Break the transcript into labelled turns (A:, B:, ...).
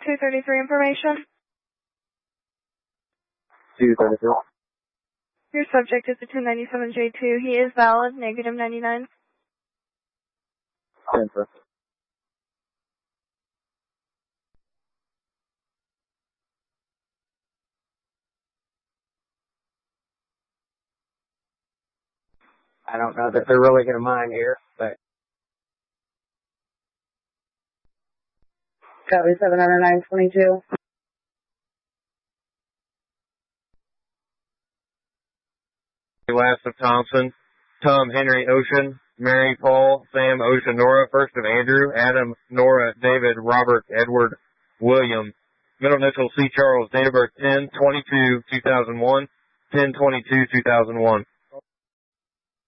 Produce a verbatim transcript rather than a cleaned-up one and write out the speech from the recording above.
A: two thirty-three information.
B: two thirty-three.
A: Your subject is the two ninety-seven J two. He is valid, negative ninety-nine.
B: Transfer.
C: I don't know that they're really going to mind here, but.
D: Copy seven hundred nine twenty-two.
E: Last of Thompson, Tom Henry Ocean, Mary Paul, Sam Ocean Nora, first of Andrew, Adam Nora, David Robert Edward William. Middle initial C Charles, date of birth ten twenty-two two thousand one, ten twenty-two two thousand one.